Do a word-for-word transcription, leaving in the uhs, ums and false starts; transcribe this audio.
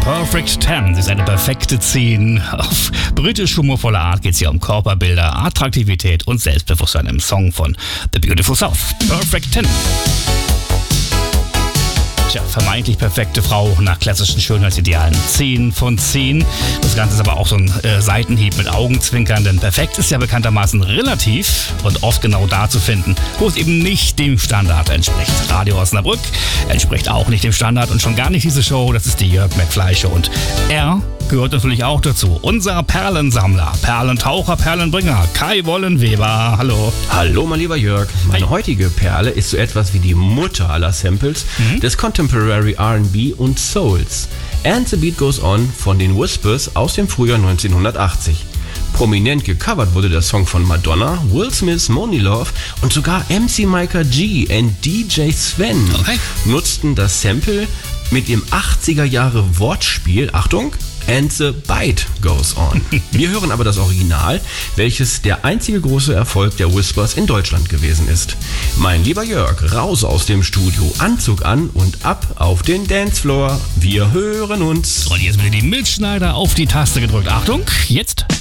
Perfect Ten. Sie ist eine perfekte zehn. Auf britisch humorvolle Art geht es hier um Körperbilder, Attraktivität und Selbstbewusstsein im Song von The Beautiful South. Perfect Ten. Tja, vermeintlich perfekte Frau nach klassischen Schönheitsidealen. zehn von zehn. Das Ganze ist aber auch so ein äh, Seitenhieb mit Augenzwinkern, denn perfekt ist ja bekanntermaßen relativ und oft genau da zu finden, wo es eben nicht dem Standard entspricht. Radio Osnabrück entspricht auch nicht dem Standard und schon gar nicht diese Show. Das ist die Jörg McFly Show und er gehört natürlich auch dazu. Unser Perlensammler, Perlentaucher, Perlenbringer, Kai Wollenweber. Hallo. Hallo, mein lieber Jörg. Meine Hi. heutige Perle ist so etwas wie die Mutter aller Samples mhm. des Contemporary R and B und Souls. And the Beat Goes On von den Whispers aus dem Frühjahr neunzehnhundertachtzig. Prominent gecovert wurde der Song von Madonna, Will Smith, Money Love und sogar M C Micah G und D J Sven okay. nutzten das Sample mit dem achtziger Jahre Wortspiel, Achtung, And the Beat Goes On. Wir hören aber das Original, welches der einzige große Erfolg der Whispers in Deutschland gewesen ist. Mein lieber Jörg, raus aus dem Studio, Anzug an und ab auf den Dancefloor. Wir hören uns. Und jetzt bitte die Milchschneider auf die Taste gedrückt. Achtung, jetzt.